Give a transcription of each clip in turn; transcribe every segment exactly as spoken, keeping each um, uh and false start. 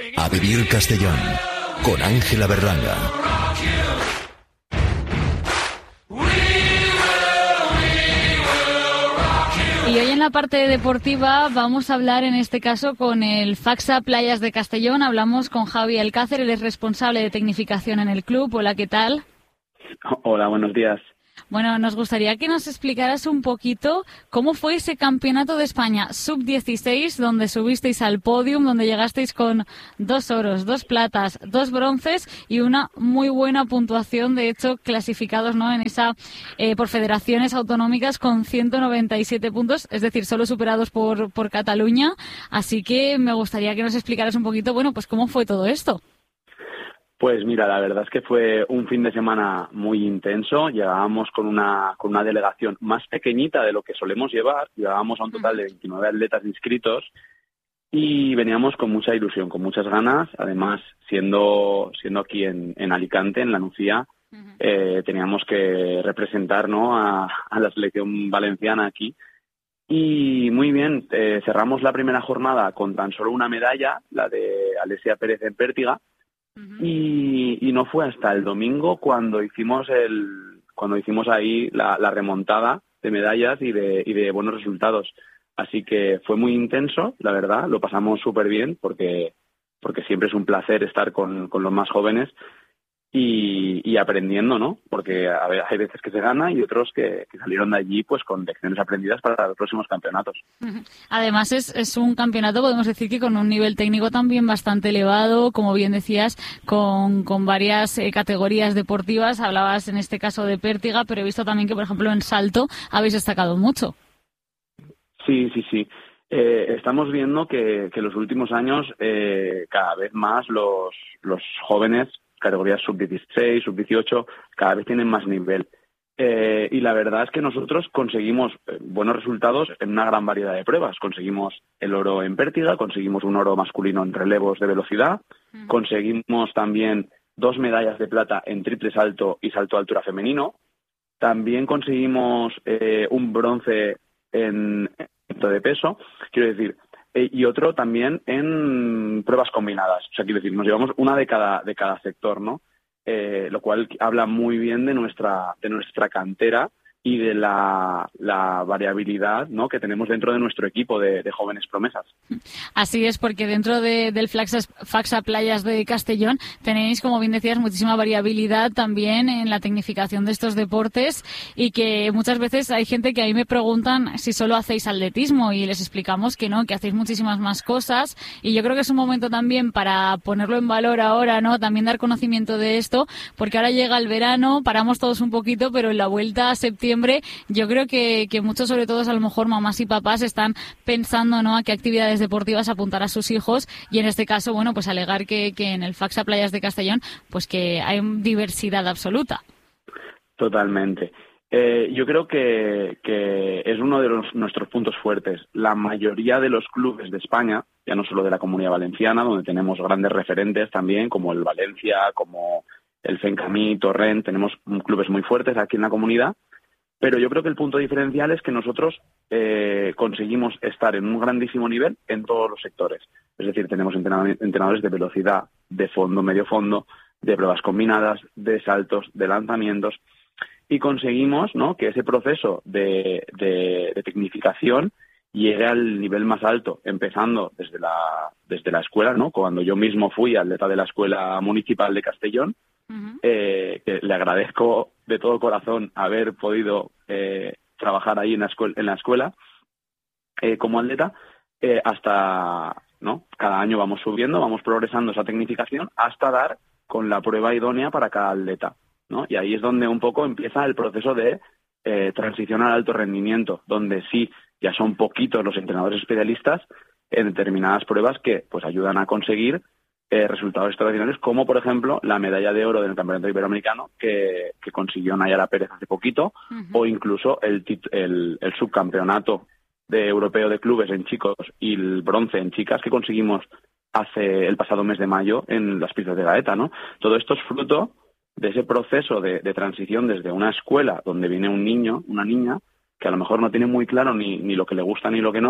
A Vivir Castellón, con Ángela Berlanga. Y hoy en la parte deportiva vamos a hablar en este caso con el Facsa Playas de Castellón. Hablamos con Javi Alcácer, él es responsable de tecnificación en el club. Hola, ¿qué tal? Hola, buenos días. Bueno, nos gustaría que nos explicaras un poquito cómo fue ese campeonato de España sub dieciséis, donde subisteis al podium, donde llegasteis con dos oros, dos platas, dos bronces y una muy buena puntuación, de hecho, clasificados, ¿no?, en esa eh, por federaciones autonómicas con ciento noventa y siete puntos, es decir, solo superados por, por Cataluña. Así que me gustaría que nos explicaras un poquito, bueno, pues cómo fue todo esto. Pues mira, la verdad es que fue un fin de semana muy intenso. Llegábamos con una con una delegación más pequeñita de lo que solemos llevar. Llegábamos a un total de veintinueve atletas inscritos y veníamos con mucha ilusión, con muchas ganas. Además, siendo siendo aquí en, en Alicante, en La Nucía, uh-huh. eh, teníamos que representar, ¿no?, a, a la selección valenciana aquí. Y muy bien, eh, cerramos la primera jornada con tan solo una medalla, la de Alesia Pérez en pértiga. Y, y no fue hasta el domingo cuando hicimos el cuando hicimos ahí la, la remontada de medallas y de, y de buenos resultados. Así que fue muy intenso, la verdad, lo pasamos súper bien porque porque siempre es un placer estar con, con los más jóvenes y, y aprendiendo, ¿no? Porque a ver, hay veces que se gana y otros que, que salieron de allí pues con lecciones aprendidas para los próximos campeonatos. Además es, es un campeonato, podemos decir, que con un nivel técnico también bastante elevado, como bien decías, con, con varias eh, categorías deportivas. Hablabas en este caso de pértiga, pero he visto también que, por ejemplo, en salto habéis destacado mucho. Sí, sí, sí. Eh, estamos viendo que, que en los últimos años eh, cada vez más los, los jóvenes, categorías sub dieciséis, sub dieciocho, cada vez tienen más nivel. Eh, y la verdad es que nosotros conseguimos buenos resultados en una gran variedad de pruebas. Conseguimos el oro en pértiga, conseguimos un oro masculino en relevos de velocidad, uh-huh. conseguimos también dos medallas de plata en triple salto y salto a altura femenino. También conseguimos eh, un bronce en de peso, quiero decir, eh, y otro también en pruebas combinadas. O sea, quiero decir, nos llevamos una de cada de cada sector, ¿no? Eh, lo cual habla muy bien de nuestra de nuestra cantera y de la, la variabilidad, ¿no?, que tenemos dentro de nuestro equipo de, de jóvenes promesas. Así es, porque dentro de, del Facsa, Facsa Playas de Castellón tenéis, como bien decías, muchísima variabilidad también en la tecnificación de estos deportes, y que muchas veces hay gente que ahí me preguntan si solo hacéis atletismo y les explicamos que no, que hacéis muchísimas más cosas, y yo creo que es un momento también para ponerlo en valor ahora, ¿no?, también dar conocimiento de esto, porque ahora llega el verano, paramos todos un poquito, pero en la vuelta a septiembre yo creo que, que muchos, sobre todo a lo mejor mamás y papás, están pensando, ¿no?, a qué actividades deportivas apuntar a sus hijos, y en este caso, bueno, pues alegar que, que en el Facsa Playas de Castellón pues que hay diversidad absoluta. Totalmente. Eh, yo creo que, que es uno de los, nuestros puntos fuertes. La mayoría de los clubes de España, ya no solo de la Comunidad Valenciana, donde tenemos grandes referentes también, como el Valencia, como el Fencamí, Torrent, tenemos clubes muy fuertes aquí en la comunidad. Pero yo creo que el punto diferencial es que nosotros eh, conseguimos estar en un grandísimo nivel en todos los sectores. Es decir, tenemos entrenadores de velocidad, de fondo, medio fondo, de pruebas combinadas, de saltos, de lanzamientos, y conseguimos, ¿no?, que ese proceso de, de, de tecnificación llegue al nivel más alto, empezando desde la, desde la escuela, ¿no?, cuando yo mismo fui atleta de la Escuela Municipal de Castellón. Uh-huh. Eh, que le agradezco de todo corazón haber podido eh, trabajar ahí en la, escuela, en la escuela eh, como atleta, eh, hasta, ¿no?, cada año vamos subiendo, vamos progresando esa tecnificación hasta dar con la prueba idónea para cada atleta, ¿no? Y ahí es donde un poco empieza el proceso de eh, transición al alto rendimiento, donde sí ya son poquitos los entrenadores especialistas en determinadas pruebas que pues ayudan a conseguir Eh, resultados extraordinarios, como por ejemplo la medalla de oro del Campeonato Iberoamericano que, que consiguió Nayara Pérez hace poquito, uh-huh. o incluso el, el, el subcampeonato de europeo de clubes en chicos y el bronce en chicas que conseguimos hace el pasado mes de mayo en las pistas de Gaeta, ¿no? Todo esto es fruto de ese proceso de, de transición desde una escuela donde viene un niño, una niña, que a lo mejor no tiene muy claro ni, ni lo que le gusta ni lo que no,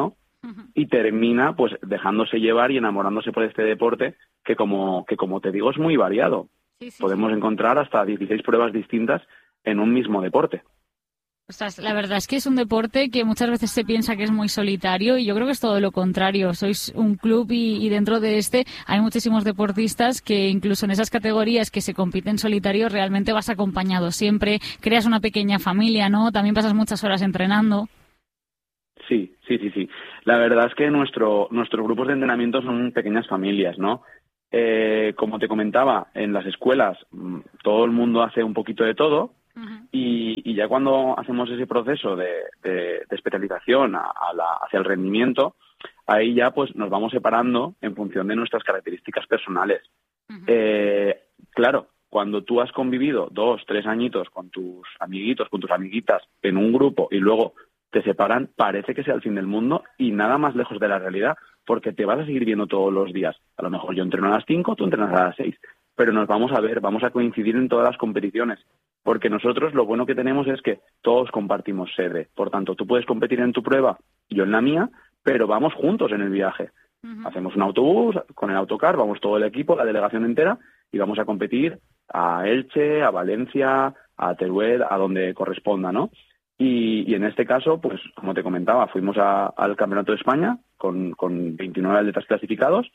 y termina pues dejándose llevar y enamorándose por este deporte que como, que como te digo es muy variado. Sí, sí, Podemos sí. encontrar hasta dieciséis pruebas distintas en un mismo deporte. Ostras, la verdad es que es un deporte que muchas veces se piensa que es muy solitario y yo creo que es todo lo contrario. Sois un club y, y dentro de este hay muchísimos deportistas que incluso en esas categorías que se compiten solitario realmente vas acompañado siempre, creas una pequeña familia, ¿no? También pasas muchas horas entrenando. Sí, sí, sí, sí. La verdad es que nuestro, nuestros grupos de entrenamiento son pequeñas familias, ¿no? Eh, como te comentaba, en las escuelas todo el mundo hace un poquito de todo. Uh-huh. y, y ya cuando hacemos ese proceso de, de, de especialización a, a la, hacia el rendimiento, ahí ya pues nos vamos separando en función de nuestras características personales. Uh-huh. Eh, claro, cuando tú has convivido dos, tres añitos con tus amiguitos, con tus amiguitas en un grupo y luego te separan, parece que sea el fin del mundo y nada más lejos de la realidad, porque te vas a seguir viendo todos los días. A lo mejor yo entreno a las cinco, tú entrenas a las seis, pero nos vamos a ver, vamos a coincidir en todas las competiciones, porque nosotros lo bueno que tenemos es que todos compartimos sede. Por tanto, tú puedes competir en tu prueba, yo en la mía, pero vamos juntos en el viaje. Uh-huh. Hacemos un autobús, con el autocar, vamos todo el equipo, la delegación entera, y vamos a competir a Elche, a Valencia, a Teruel, a donde corresponda, ¿no? Y, y en este caso, pues como te comentaba, fuimos a, al Campeonato de España con, con veintinueve atletas clasificados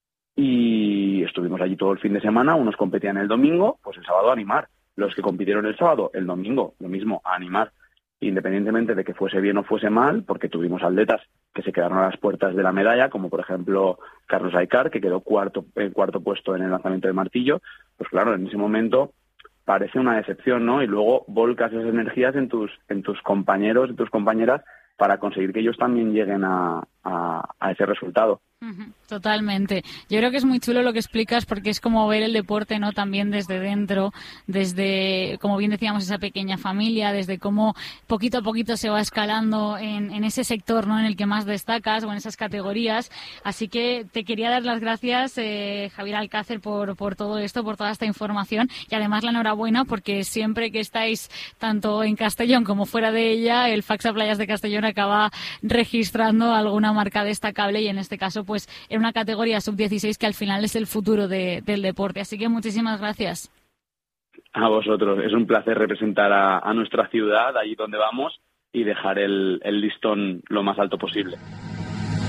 y estuvimos allí todo el fin de semana. Unos competían el domingo, pues el sábado a animar. Los que compitieron el sábado, el domingo, lo mismo, a animar, independientemente de que fuese bien o fuese mal, porque tuvimos atletas que se quedaron a las puertas de la medalla, como por ejemplo Carlos Aycar, que quedó cuarto, en cuarto puesto en el lanzamiento de martillo. Pues claro, en ese momento parece una decepción, ¿no? Y luego volcas esas energías en tus, en tus compañeros, en tus compañeras, para conseguir que ellos también lleguen a, a, a ese resultado. Totalmente. Yo creo que es muy chulo lo que explicas porque es como ver el deporte, ¿no? También desde dentro, desde, como bien decíamos, esa pequeña familia, desde cómo poquito a poquito se va escalando en, en ese sector, ¿no? En el que más destacas o en esas categorías. Así que te quería dar las gracias, eh, Javier Alcácer, por, por todo esto, por toda esta información y además la enhorabuena porque siempre que estáis tanto en Castellón como fuera de ella, el Faxa Playas de Castellón acaba registrando alguna marca destacable y en este caso pues en una categoría sub dieciséis que al final es el futuro de, del deporte. Así que muchísimas gracias. A vosotros. Es un placer representar a, a nuestra ciudad, allí donde vamos, y dejar el, el listón lo más alto posible.